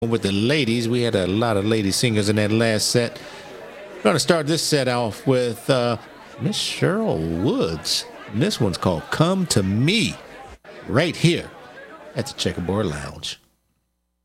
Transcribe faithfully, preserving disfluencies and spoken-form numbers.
with the ladies. We had a lot of lady singers in that last set. We're going to start this set off with uh, Miss Cheryl Woods. And this one's called Come to Me, right here at the Checkerboard Lounge.